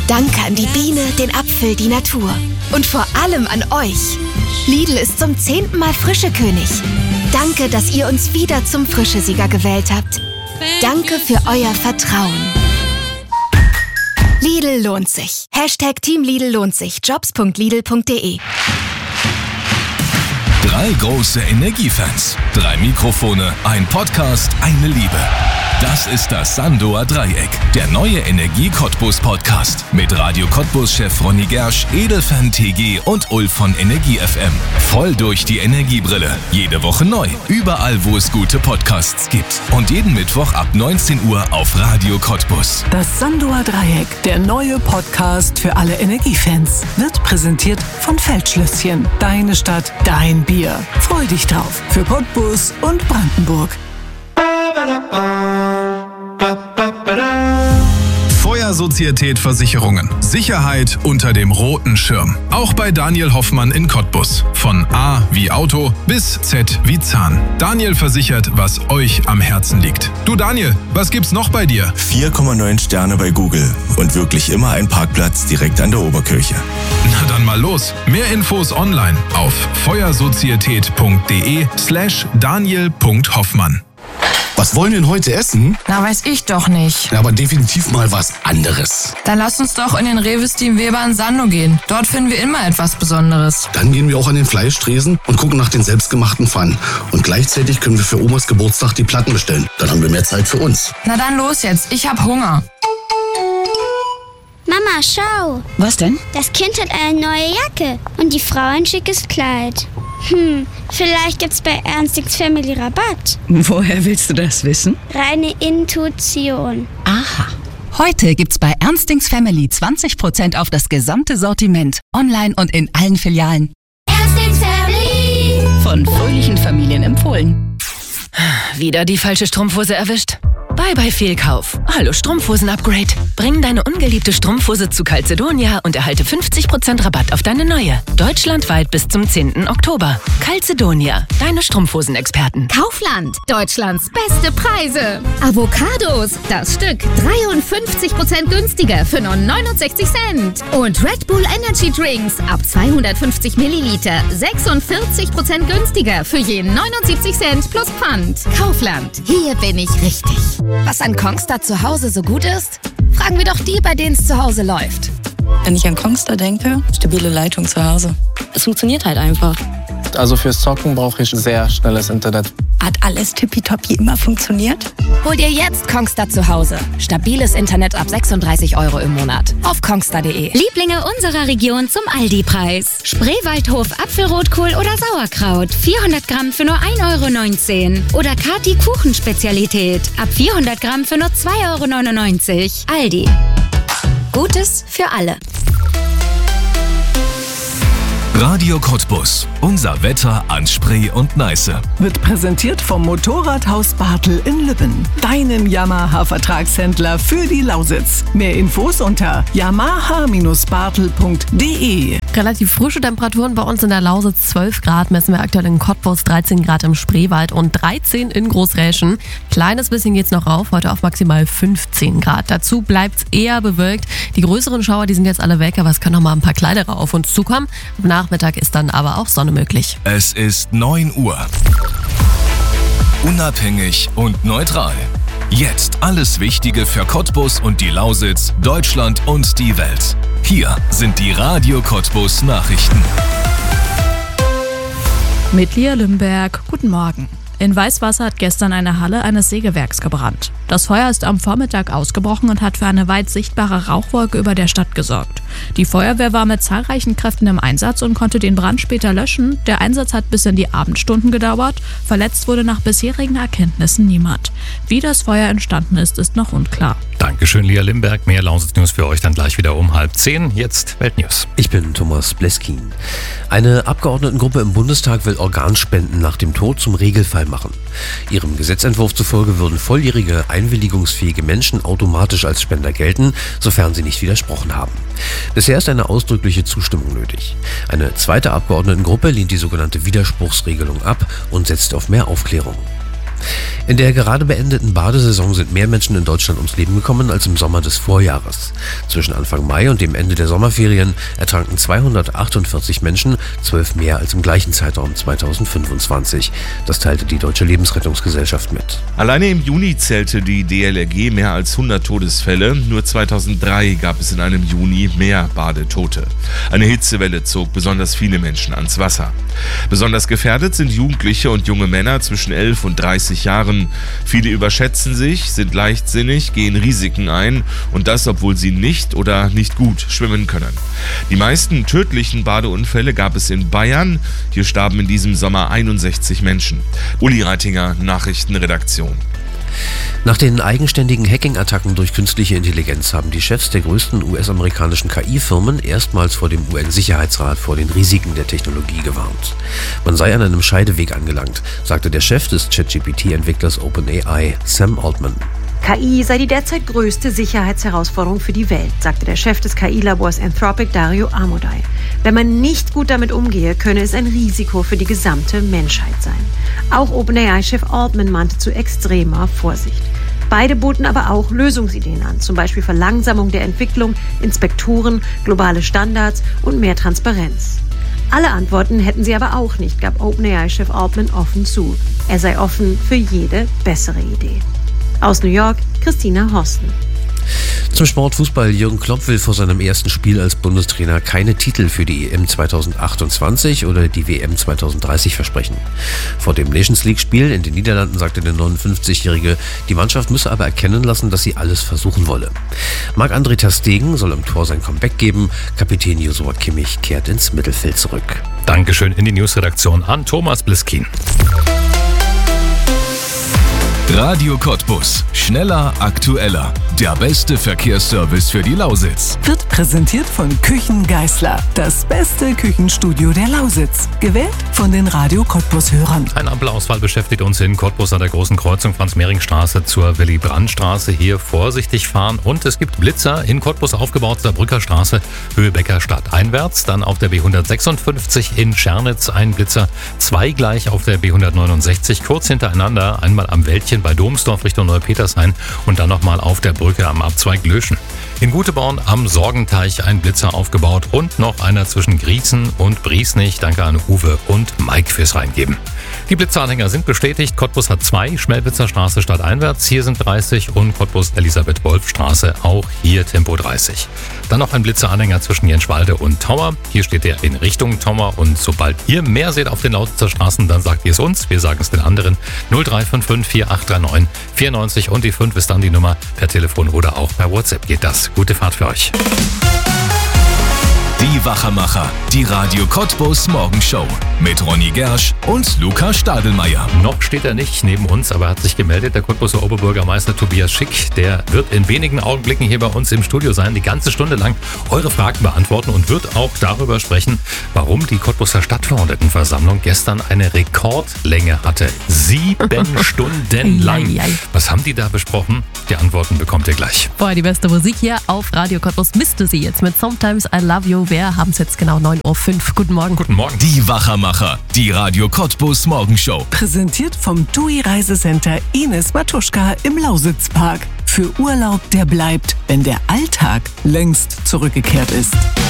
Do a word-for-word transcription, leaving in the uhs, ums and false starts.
Danke an die Biene, den Apfel, die Natur. Und vor allem an euch. Lidl ist zum zehnten Mal Frischekönig. Danke, dass ihr uns wieder zum Frischesieger gewählt habt. Danke für euer Vertrauen. Lidl lohnt sich. Hashtag Team Lidl lohnt sich. Jobs punkt lidl punkt de. Drei große Energiefans, drei Mikrofone, ein Podcast, eine Liebe. Das ist das Sandoer Dreieck, der neue Energie-Cottbus-Podcast mit Radio Cottbus-Chef Ronny Gersch, Edelfan T G und Ulf von Energie F M. Voll durch die Energiebrille. Jede Woche neu. Überall, wo es gute Podcasts gibt. Und jeden Mittwoch ab neunzehn Uhr auf Radio Cottbus. Das Sandoer Dreieck, der neue Podcast für alle Energiefans, wird präsentiert von Feldschlösschen. Deine Stadt, dein Bier. Freu dich drauf. Für Cottbus und Brandenburg. Feuersozietät Versicherungen. Sicherheit unter dem roten Schirm. Auch bei Daniel Hoffmann in Cottbus. Von A wie Auto bis Z wie Zahn. Daniel versichert, was euch am Herzen liegt. Du Daniel, was gibt's noch bei dir? vier Komma neun Sterne bei Google und wirklich immer ein Parkplatz direkt an der Oberkirche. Na dann mal los. Mehr Infos online auf feuersozietät.de slash daniel.hoffmann. Was wollen wir denn heute essen? Na, weiß ich doch nicht. Ja, aber definitiv mal was anderes. Dann lass uns doch in den Rewe Team Weber in Sando gehen. Dort finden wir immer etwas Besonderes. Dann gehen wir auch an den Fleischtresen und gucken nach den selbstgemachten Pfannen. Und gleichzeitig können wir für Omas Geburtstag die Platten bestellen. Dann haben wir mehr Zeit für uns. Na dann los jetzt, ich hab Hunger. Mama, schau. Was denn? Das Kind hat eine neue Jacke und die Frau ein schickes Kleid. Hm, vielleicht gibt's bei Ernstings Family Rabatt. Woher willst du das wissen? Reine Intuition. Aha. Heute gibt's bei Ernstings Family zwanzig Prozent auf das gesamte Sortiment. Online und in allen Filialen. Ernstings Family. Von fröhlichen Familien empfohlen. Wieder die falsche Strumpfhose erwischt? Bye bye Fehlkauf. Hallo Strumpfhosen-Upgrade. Bring deine ungeliebte Strumpfhose zu Calzedonia und erhalte fünfzig Prozent Rabatt auf deine neue. Deutschlandweit bis zum zehnten Oktober. Calzedonia, deine Strumpfhosenexperten. Kaufland, Deutschlands beste Preise. Avocados, das Stück dreiundfünfzig Prozent günstiger für nur neunundsechzig Cent. Und Red Bull Energy Drinks ab zweihundertfünfzig Milliliter sechsundvierzig Prozent günstiger für je neunundsiebzig Cent plus Pfand. Kaufland, hier bin ich richtig. Was an Kongstar zu Hause so gut ist? Fragen wir doch die, bei denen es zu Hause läuft. Wenn ich an Kongstar denke, stabile Leitung zu Hause. Es funktioniert halt einfach. Also fürs Zocken brauche ich sehr schnelles Internet. Hat alles tippitoppi immer funktioniert? Hol dir jetzt Kongstar zu Hause. Stabiles Internet ab sechsunddreißig Euro im Monat. Auf kongstar punkt de. Lieblinge unserer Region zum Aldi-Preis. Spreewaldhof Apfelrotkohl oder Sauerkraut. vierhundert Gramm für nur ein Euro neunzehn. Oder Kati Kuchenspezialität. Ab vierhundert Gramm für nur zwei Euro neunundneunzig. Aldi. Gutes für alle. Radio Cottbus. Unser Wetter an Spree und Neiße. Wird präsentiert vom Motorradhaus Bartel in Lübben. Deinem Yamaha-Vertragshändler für die Lausitz. Mehr Infos unter yamaha Bindestrich bartel punkt de. Relativ frische Temperaturen bei uns in der Lausitz. zwölf Grad messen wir aktuell in Cottbus, dreizehn Grad im Spreewald und dreizehn in Großräschen. Kleines bisschen geht's noch rauf, heute auf maximal fünfzehn Grad. Dazu bleibt's eher bewölkt. Die größeren Schauer, die sind jetzt alle weg, aber es können noch mal ein paar kleinere auf uns zukommen. Am Nachmittag ist dann aber auch Sonne möglich. Es ist neun Uhr. Unabhängig und neutral. Jetzt alles Wichtige für Cottbus und die Lausitz, Deutschland und die Welt. Hier sind die Radio Cottbus Nachrichten. Mit Lia Lümberg, guten Morgen. In Weißwasser hat gestern eine Halle eines Sägewerks gebrannt. Das Feuer ist am Vormittag ausgebrochen und hat für eine weit sichtbare Rauchwolke über der Stadt gesorgt. Die Feuerwehr war mit zahlreichen Kräften im Einsatz und konnte den Brand später löschen. Der Einsatz hat bis in die Abendstunden gedauert. Verletzt wurde nach bisherigen Erkenntnissen niemand. Wie das Feuer entstanden ist, ist noch unklar. Dankeschön, Lia Limberg. Mehr Lausitz-News für euch dann gleich wieder um halb zehn. Jetzt Weltnews. Ich bin Thomas Bleskin. Eine Abgeordnetengruppe im Bundestag will Organspenden nach dem Tod zum Regelfall machen. Ihrem Gesetzentwurf zufolge würden volljährige, einwilligungsfähige Menschen automatisch als Spender gelten, sofern sie nicht widersprochen haben. Bisher ist eine ausdrückliche Zustimmung nötig. Eine zweite Abgeordnetengruppe lehnt die sogenannte Widerspruchsregelung ab und setzt auf mehr Aufklärung. In der gerade beendeten Badesaison sind mehr Menschen in Deutschland ums Leben gekommen als im Sommer des Vorjahres. Zwischen Anfang Mai und dem Ende der Sommerferien ertranken zweihundertachtundvierzig Menschen, zwölf mehr als im gleichen Zeitraum zweitausendfünfundzwanzig. Das teilte die Deutsche Lebensrettungsgesellschaft mit. Alleine im Juni zählte die D L R G mehr als hundert Todesfälle. Nur zweitausenddrei gab es in einem Juni mehr Badetote. Eine Hitzewelle zog besonders viele Menschen ans Wasser. Besonders gefährdet sind Jugendliche und junge Männer zwischen elf und dreißig Jahren. Viele überschätzen sich, sind leichtsinnig, gehen Risiken ein und das, obwohl sie nicht oder nicht gut schwimmen können. Die meisten tödlichen Badeunfälle gab es in Bayern. Hier starben in diesem Sommer einundsechzig Menschen. Uli Reitinger, Nachrichtenredaktion. Nach den eigenständigen Hacking-Attacken durch künstliche Intelligenz haben die Chefs der größten U S-amerikanischen K I-Firmen erstmals vor dem U N-Sicherheitsrat vor den Risiken der Technologie gewarnt. Man sei an einem Scheideweg angelangt, sagte der Chef des ChatGPT-Entwicklers OpenAI, Sam Altman. K I sei die derzeit größte Sicherheitsherausforderung für die Welt, sagte der Chef des K I-Labors Anthropic, Dario Amodei. Wenn man nicht gut damit umgehe, könne es ein Risiko für die gesamte Menschheit sein. Auch OpenAI-Chef Altman mahnte zu extremer Vorsicht. Beide boten aber auch Lösungsideen an, zum Beispiel Verlangsamung der Entwicklung, Inspektoren, globale Standards und mehr Transparenz. Alle Antworten hätten sie aber auch nicht, gab OpenAI-Chef Altman offen zu. Er sei offen für jede bessere Idee. Aus New York, Christina Horsten. Zum Sportfußball. Jürgen Klopp will vor seinem ersten Spiel als Bundestrainer keine Titel für die E M zweitausendachtundzwanzig oder die W M zweitausenddreißig versprechen. Vor dem Nations-League-Spiel in den Niederlanden sagte der neunundfünfzigjährige, die Mannschaft müsse aber erkennen lassen, dass sie alles versuchen wolle. Marc-André ter Stegen soll im Tor sein Comeback geben. Kapitän Joshua Kimmich kehrt ins Mittelfeld zurück. Dankeschön in die Newsredaktion an Thomas Bliskin. Radio Cottbus. Schneller, aktueller. Der beste Verkehrsservice für die Lausitz. Wird präsentiert von Küchen Geisler. Das beste Küchenstudio der Lausitz. Gewählt von den Radio Cottbus-Hörern. Ein Ampelausfall beschäftigt uns in Cottbus an der großen Kreuzung Franz-Mehring-Straße zur Willy-Brandt-Straße. Hier vorsichtig fahren. Und es gibt Blitzer in Cottbus aufgebaut, der Brücker Straße, Höhe Beckerstadt einwärts. Dann auf der B hundertsechsundfünfzig in Schernitz ein Blitzer. Zwei gleich auf der B hundertneunundsechzig, kurz hintereinander. Einmal am Wäldchen bei Domsdorf Richtung Neupetershain und dann nochmal auf der Brücke am Abzweig Löschen. In Guteborn am Sorgenteich ein Blitzer aufgebaut und noch einer zwischen Grießen und Briesnich. Danke an Uwe und Mike fürs Reingeben. Die Blitzeranhänger sind bestätigt. Cottbus hat zwei, Schmelwitzerstraße stadteinwärts, hier sind dreißig und Cottbus Elisabeth-Wolf-Straße, auch hier Tempo dreißig. Dann noch ein Blitzeranhänger zwischen Jenschwalde und Tauer. Hier steht er in Richtung Tauer und sobald ihr mehr seht auf den Lausitzer Straßen, dann sagt ihr es uns. Wir sagen es den anderen. null drei fünf fünf vier acht drei neun vier neun und die fünf ist dann die Nummer. Per Telefon oder auch per WhatsApp geht das. Gute Fahrt für euch. Die Wachermacher, die Radio Cottbus Morgenshow mit Ronny Gersch und Luca Stadelmeier. Noch steht er nicht neben uns, aber er hat sich gemeldet, der Cottbuser Oberbürgermeister Tobias Schick. Der wird in wenigen Augenblicken hier bei uns im Studio sein, die ganze Stunde lang eure Fragen beantworten und wird auch darüber sprechen, warum die Cottbuser Stadtverordnetenversammlung gestern eine Rekordlänge hatte. Sieben Stunden lang. Was haben die da besprochen? Die Antworten bekommt ihr gleich. Vorher die beste Musik hier auf Radio Cottbus. Misst du sie jetzt mit Sometimes I Love You. Wir haben es jetzt genau neun Uhr fünf. Guten Morgen. Guten Morgen. Die Wachermacher, die Radio Cottbus Morgenshow. Präsentiert vom T U I Reisecenter Ines Matuschka im Lausitzpark. Für Urlaub, der bleibt, wenn der Alltag längst zurückgekehrt ist.